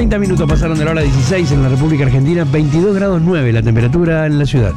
30 minutos pasaron de la hora 16 en la República Argentina, 22 grados 9 la temperatura en la ciudad.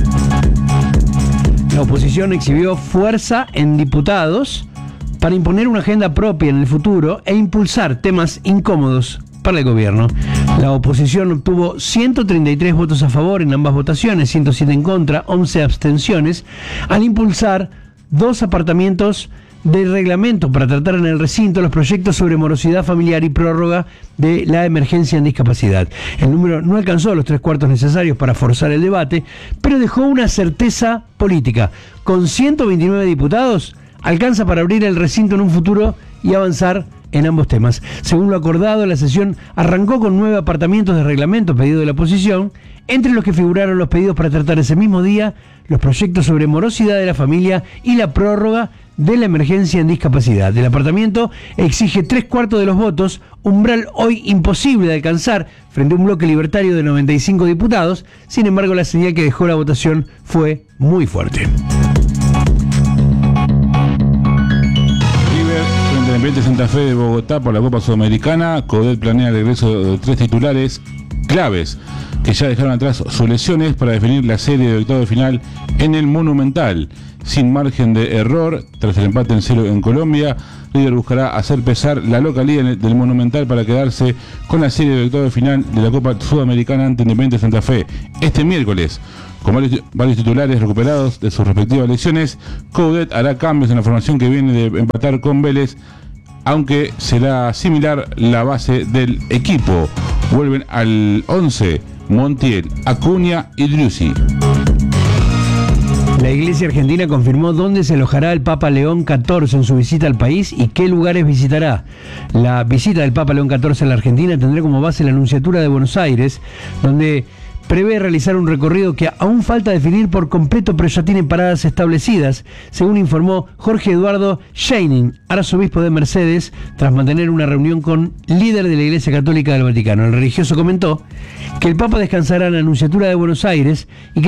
La oposición exhibió fuerza en diputados para imponer una agenda propia en el futuro e impulsar temas incómodos para el gobierno. La oposición obtuvo 133 votos a favor en ambas votaciones, 107 en contra, 11 abstenciones, al impulsar 2 apartamientos de reglamento para tratar en el recinto los proyectos sobre morosidad familiar y prórroga de la emergencia en discapacidad. El número no alcanzó los 3/4 necesarios para forzar el debate, pero dejó una certeza política. Con 129 diputados, alcanza para abrir el recinto en un futuro y avanzar en ambos temas. Según lo acordado, la sesión arrancó con 9 apartamentos de reglamento pedido de la oposición, entre los que figuraron los pedidos para tratar ese mismo día los proyectos sobre morosidad de la familia y la prórroga de la emergencia en discapacidad. El apartamiento exige 3/4 de los votos, umbral hoy imposible de alcanzar frente a un bloque libertario de 95 diputados. Sin embargo, la señal que dejó la votación fue muy fuerte. Independiente Santa Fe de Bogotá por la Copa Sudamericana. Coudet planea el regreso de 3 titulares claves que ya dejaron atrás sus lesiones para definir la serie de octavos de final en el Monumental. Sin margen de error, tras el empate en 0 en Colombia, River buscará hacer pesar la localía del Monumental para quedarse con la serie de octavos de final de la Copa Sudamericana ante Independiente Santa Fe. Este miércoles, con varios titulares recuperados de sus respectivas lesiones, Coudet hará cambios en la formación que viene de empatar con Vélez, aunque será similar la base del equipo. Vuelven al 11 Montiel, Acuña y Driussi. La Iglesia Argentina confirmó dónde se alojará el Papa León XIV en su visita al país y qué lugares visitará. La visita del Papa León XIV a la Argentina tendrá como base la Nunciatura de Buenos Aires, donde prevé realizar un recorrido que aún falta definir por completo, pero ya tiene paradas establecidas, según informó Jorge Eduardo Scheining, arzobispo de Mercedes, tras mantener una reunión con líder de la Iglesia Católica del Vaticano. El religioso comentó que el Papa descansará en la Nunciatura de Buenos Aires y que